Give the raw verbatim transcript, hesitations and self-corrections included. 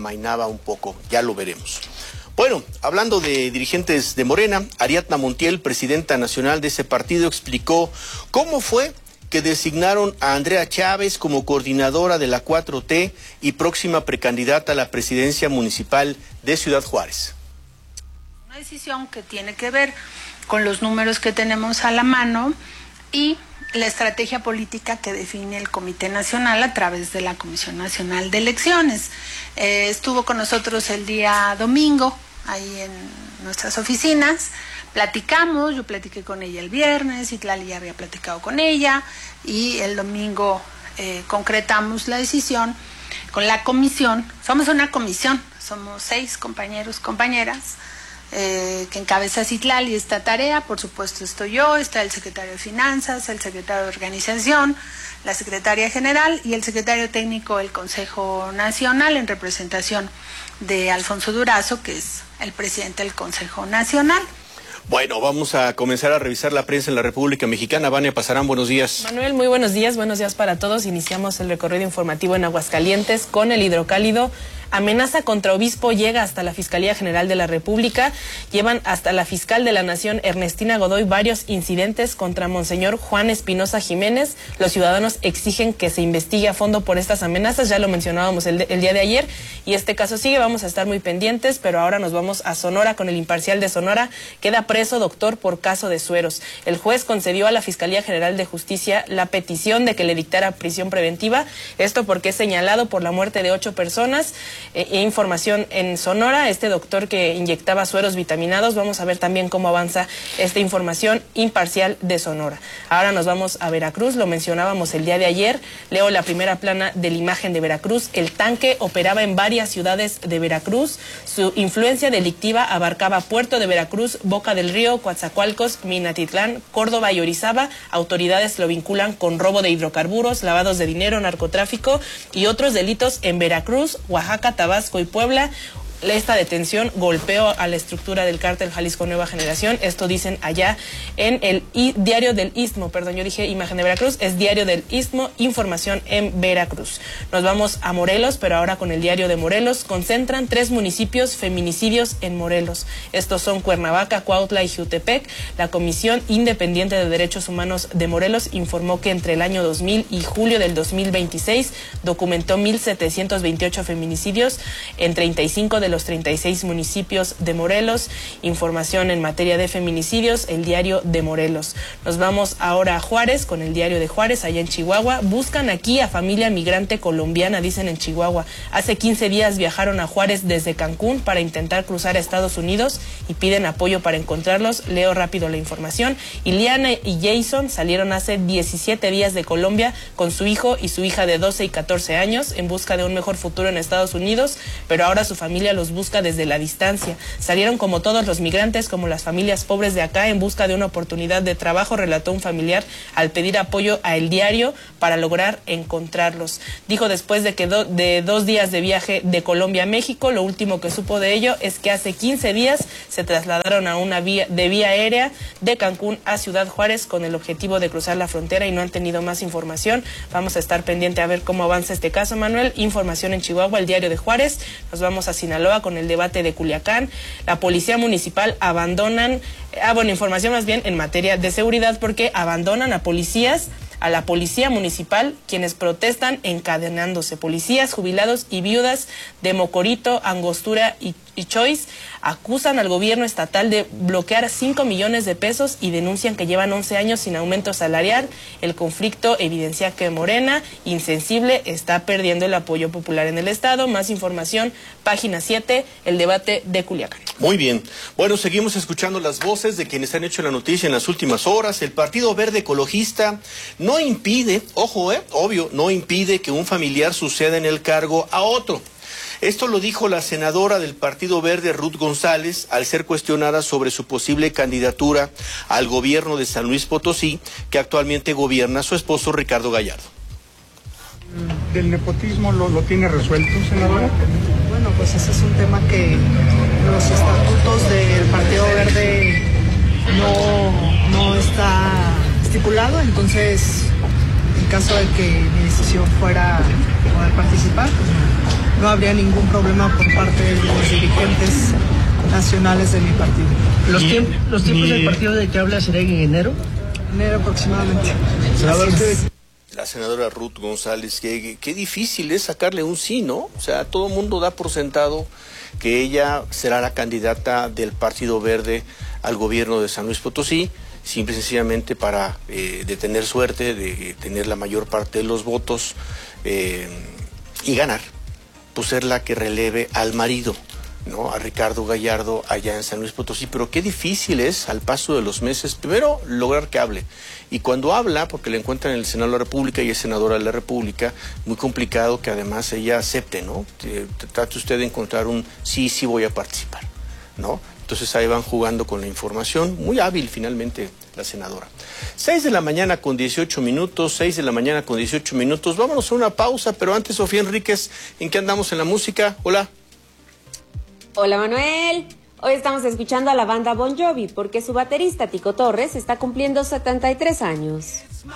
amainaba un poco, ya lo veremos. Bueno, hablando de dirigentes de Morena, Ariadna Montiel, presidenta nacional de ese partido, explicó cómo fue que designaron a Andrea Chávez como coordinadora de la cuatro T y próxima precandidata a la presidencia municipal de Ciudad Juárez. Una decisión que tiene que ver con los números que tenemos a la mano y la estrategia política que define el Comité Nacional a través de la Comisión Nacional de Elecciones. Eh, estuvo con nosotros el día domingo, ahí en nuestras oficinas, platicamos, yo platiqué con ella el viernes, Itlali ya había platicado con ella, y el domingo eh, concretamos la decisión con la comisión. Somos una comisión, somos seis compañeros, compañeras, Eh, que encabeza Itlali esta tarea. Por supuesto estoy yo, está el secretario de Finanzas, el secretario de Organización, la secretaria general y el secretario técnico del Consejo Nacional, en representación de Alfonso Durazo, que es el presidente del Consejo Nacional. Bueno, vamos a comenzar a revisar la prensa en la República Mexicana. Vania Pasarán, buenos días. Manuel, muy buenos días, buenos días para todos. Iniciamos el recorrido informativo en Aguascalientes con el hidrocálido. Amenaza contra obispo llega hasta la Fiscalía General de la República. Llevan hasta la fiscal de la Nación, Ernestina Godoy, varios incidentes contra Monseñor Juan Espinosa Jiménez. Los ciudadanos exigen que se investigue a fondo por estas amenazas. Ya lo mencionábamos el, de, el día de ayer y este caso sigue. Vamos a estar muy pendientes, pero ahora nos vamos a Sonora con el imparcial de Sonora. Queda preso doctor por caso de sueros. El juez concedió a la Fiscalía General de Justicia la petición de que le dictara prisión preventiva. Esto porque es señalado por la muerte de ocho personas. E información en Sonora, este doctor que inyectaba sueros vitaminados. Vamos a ver también cómo avanza esta información imparcial de Sonora. Ahora nos vamos a Veracruz, lo mencionábamos el día de ayer. Leo la primera plana de la imagen de Veracruz. El tanque operaba en varias ciudades de Veracruz. Su influencia delictiva abarcaba Puerto de Veracruz, Boca del Río, Coatzacoalcos, Minatitlán, Córdoba y Orizaba. Autoridades lo vinculan con robo de hidrocarburos, lavados de dinero, narcotráfico y otros delitos en Veracruz, Oaxaca, Tabasco y Puebla. Esta detención golpeó a la estructura del cártel Jalisco Nueva Generación. Esto dicen allá en el I Diario del Istmo. Perdón, yo dije imagen de Veracruz, es Diario del Istmo, información en Veracruz. Nos vamos a Morelos, pero ahora con el Diario de Morelos. Concentran tres municipios feminicidios en Morelos. Estos son Cuernavaca, Cuautla y Jutepec. La Comisión Independiente de Derechos Humanos de Morelos informó que entre el año dos mil y julio del dos mil veintiséis documentó mil setecientos veintiocho feminicidios en treinta y cinco de de los treinta y seis municipios de Morelos. Información en materia de feminicidios, el Diario de Morelos. Nos vamos ahora a Juárez con el Diario de Juárez, allá en Chihuahua. Buscan aquí a familia migrante colombiana, dicen en Chihuahua. Hace quince días viajaron a Juárez desde Cancún para intentar cruzar a Estados Unidos y piden apoyo para encontrarlos. Leo rápido la información. Iliana y Jason salieron hace diecisiete días de Colombia con su hijo y su hija de doce y catorce años en busca de un mejor futuro en Estados Unidos, pero ahora su familia los busca desde la distancia. Salieron como todos los migrantes, como las familias pobres de acá, en busca de una oportunidad de trabajo, relató un familiar al pedir apoyo a El Diario para lograr encontrarlos. Dijo después de que do, de dos días de viaje de Colombia a México, lo último que supo de ello es que hace quince días se trasladaron a una vía de vía aérea de Cancún a Ciudad Juárez con el objetivo de cruzar la frontera y no han tenido más información. Vamos a estar pendiente a ver cómo avanza este caso, Manuel. Información en Chihuahua, El Diario de Juárez. Nos vamos a Sinaloa con el debate de Culiacán. La policía municipal abandonan, ah, bueno, información más bien en materia de seguridad, porque abandonan a policías, a la policía municipal, quienes protestan encadenándose. Policías, jubilados y viudas de Mocorito, Angostura y, y Choice acusan al gobierno estatal de bloquear cinco millones de pesos y denuncian que llevan once años sin aumento salarial. El conflicto evidencia que Morena, insensible, está perdiendo el apoyo popular en el estado. Más información, página siete, el debate de Culiacán. Muy bien. Bueno, seguimos escuchando las voces de quienes han hecho la noticia en las últimas horas. El Partido Verde Ecologista no impide, ojo, eh, obvio, no impide que un familiar suceda en el cargo a otro. Esto lo dijo la senadora del Partido Verde, Ruth González, al ser cuestionada sobre su posible candidatura al gobierno de San Luis Potosí, que actualmente gobierna su esposo Ricardo Gallardo. ¿Del nepotismo lo, lo tiene resuelto, senadora? Bueno, pues ese es un tema que los estatutos del Partido Verde no, no está estipulado, entonces caso de que mi decisión fuera poder participar, no habría ningún problema por parte de los dirigentes nacionales de mi partido. ¿Los, tiemp los tiempos del partido de que habla serán en enero? Enero aproximadamente. La senadora Ruth González, qué, qué difícil es sacarle un sí, ¿no? O sea, todo el mundo da por sentado que ella será la candidata del Partido Verde al gobierno de San Luis Potosí, simple y sencillamente para eh, de tener suerte, de tener la mayor parte de los votos eh, y ganar, pues ser la que releve al marido, ¿no? A Ricardo Gallardo allá en San Luis Potosí. Pero qué difícil es al paso de los meses, primero lograr que hable, y cuando habla, porque le encuentran en el Senado de la República y es senadora de la República, muy complicado que además ella acepte, ¿no? Trate usted de encontrar un sí, sí voy a participar, ¿no? Entonces ahí van jugando con la información, muy hábil finalmente la senadora. seis de la mañana con dieciocho minutos, seis de la mañana con dieciocho minutos, vámonos a una pausa, pero antes, Sofía Enríquez, ¿en qué andamos en la música? Hola. Hola Manuel, hoy estamos escuchando a la banda Bon Jovi porque su baterista Tico Torres está cumpliendo setenta y tres años.